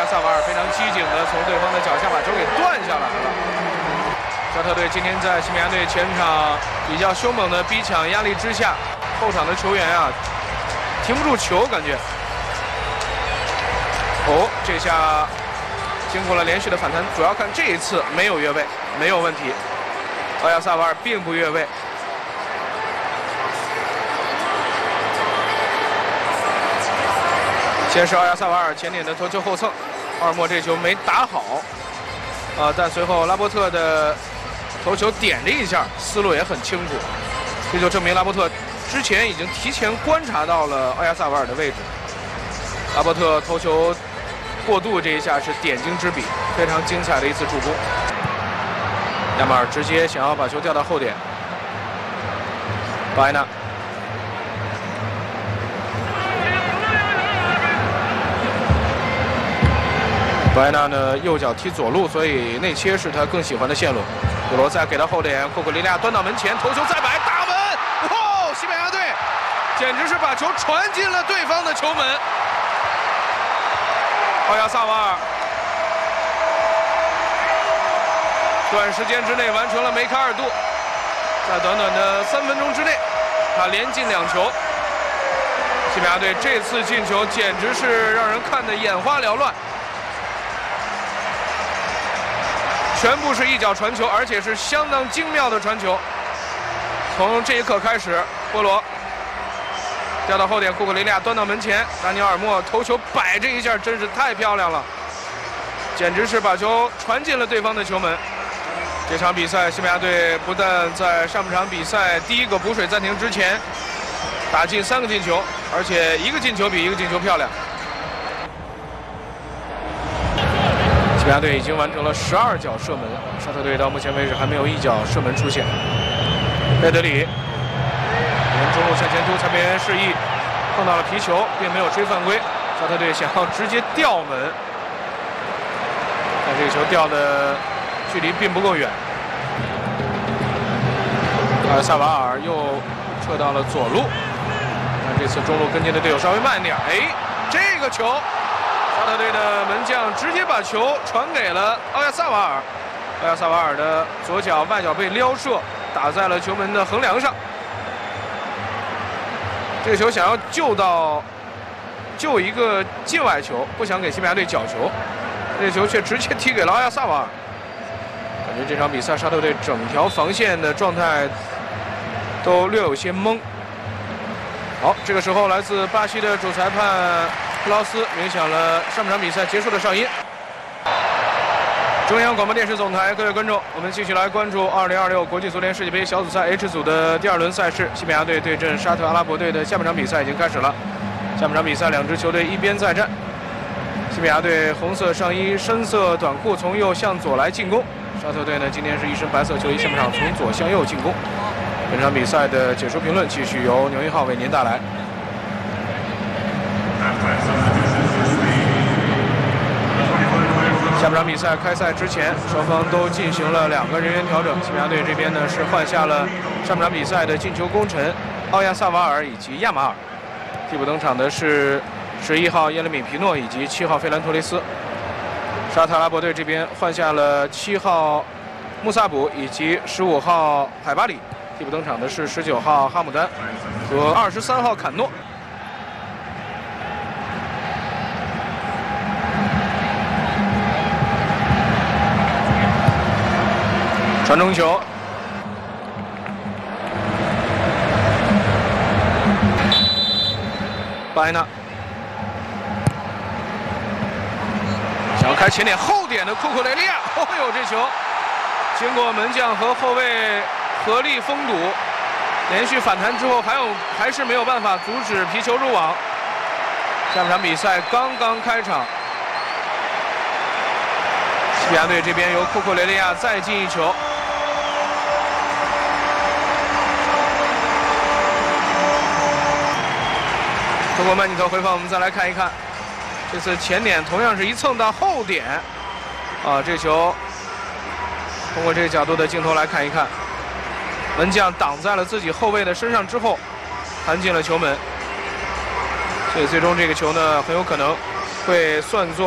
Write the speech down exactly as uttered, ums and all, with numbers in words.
萨瓦尔非常机警的从对方的脚下把球给断下来了。沙特队今天在西班牙队前场比较凶猛的逼抢压力之下，后场的球员啊停不住球，感觉。哦，这下经过了连续的反弹，主要看这一次没有越位，没有问题。奥亚萨瓦尔并不越位。 先是奥亚萨瓦尔前点的头球后蹭，奥尔莫这球没打好，啊，但随后拉波特的头球点了一下，思路也很清楚，这就证明拉波特之前已经提前观察到了奥亚萨瓦尔的位置。拉波特头球过渡这一下是点睛之笔，非常精彩的一次助攻。亚马尔直接想要把球调到后点，巴埃纳。 巴埃纳呢，右脚踢左路，所以内切是他更喜欢的线路。古罗塞给到后点，库库利利亚端到门前，头球再摆，大门！哇，西班牙队简直是把球传进了对方的球门。奥亚萨瓦尔短时间之内完成了梅开二度，在短短的三分钟之内，他连进两球。西班牙队这次进球简直是让人看得眼花缭乱。 全部是一脚传球，而且是相当精妙的传球。从这一刻开始，波罗调到后点，库库雷利亚端到门前，达尼尔莫头球摆这一下真是太漂亮了，简直是把球传进了对方的球门。这场比赛，西班牙队不但在上半场比赛第一个补水暂停之前打进三个进球，而且一个进球比一个进球漂亮。 西班牙队已经完成了十二脚射门，沙特队到目前为止还没有一脚射门出现。贝德里沿中路向前突，裁判员示意碰到了皮球，并没有吹犯规。沙特队想要直接吊门，但这个球吊的距离并不够远。阿萨瓦尔又撤到了左路，但这次中路跟进的队友稍微慢一点。哎，这个球。 沙特队的门将直接把球传给了奥亚萨瓦尔，奥亚萨瓦尔的左脚外脚背撩射打在了球门的横梁上。这个球想要救到救一个界外球，不想给西班牙队角球，这个球却直接踢给了奥亚萨瓦尔。感觉这场比赛沙特队整条防线的状态都略有些懵。好，这个时候来自巴西的主裁判。 克劳斯鸣响了上半场比赛结束的哨音。中央广播电视总台，各位观众，我们继续来关注二零二六国际足联世界杯小组赛 H 组的第二轮赛事，西班牙队对阵沙特阿拉伯队的下半场比赛已经开始了。下半场比赛，两支球队一边再战。西班牙队红色上衣、深色短裤从右向左来进攻，沙特队呢今天是一身白色球衣，下半场从左向右进攻。本场比赛的解说评论继续由牛一浩为您带来。 下半场比赛开赛之前，双方都进行了两个人员调整。西班牙队这边呢是换下了上半场比赛的进球功臣奥亚萨瓦尔以及亚马尔，替补登场的是十一号耶勒米皮诺以及七号费兰托雷斯。沙特阿拉伯队这边换下了七号穆萨卜以及十五号海巴里，替补登场的是十九号哈姆丹和二十三号坎诺。 传中球，巴埃纳想要开前点后点的库库雷利亚，哦呦，这球经过门将和后卫合力封堵，连续反弹之后，还有还是没有办法阻止皮球入网。下半场比赛刚刚开场，西班牙队这边由库库雷利亚再进一球。 通过曼尼特回放，我们再来看一看，这次前点同样是一蹭到后点，啊，这球通过这个角度的镜头来看一看，门将挡在了自己后卫的身上之后，弹进了球门，所以最终这个球呢很有可能会算作。